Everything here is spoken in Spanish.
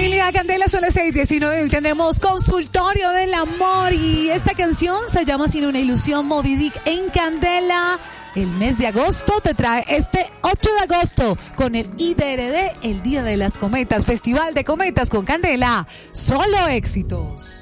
familia, Candela son las 6:19 y tenemos consultorio del amor y esta canción se llama Sin una ilusión, Moby Dick en Candela. El mes de agosto te trae este 8 de agosto con el IDRD, el Día de las Cometas, Festival de Cometas con Candela. Solo éxitos.